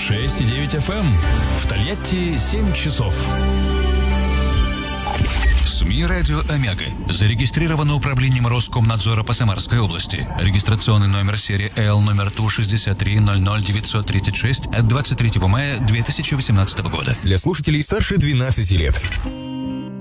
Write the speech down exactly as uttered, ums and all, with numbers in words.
шесть и девять эф эм. В Тольятти семь часов. СМИ «Радио Омега» зарегистрировано управлением Роскомнадзора по Самарской области. Регистрационный номер серии Л номер Ту шестьдесят три ноль ноль девятьсот тридцать шесть от двадцать третьего мая две тысячи восемнадцатого года. Для слушателей старше двенадцати лет.